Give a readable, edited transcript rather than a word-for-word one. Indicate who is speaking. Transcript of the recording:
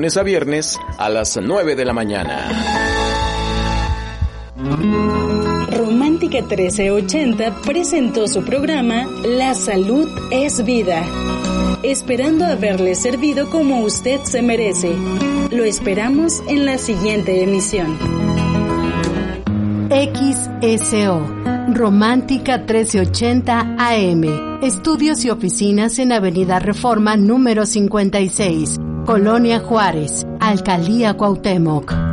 Speaker 1: Lunes a viernes a las 9 de la mañana.
Speaker 2: Romántica 1380 presentó su programa La Salud es Vida, esperando haberle servido como usted se merece. Lo esperamos en la siguiente emisión.
Speaker 3: XSO, Romántica 1380 AM. Estudios y oficinas en Avenida Reforma número 56, Colonia Juárez, Alcaldía Cuauhtémoc.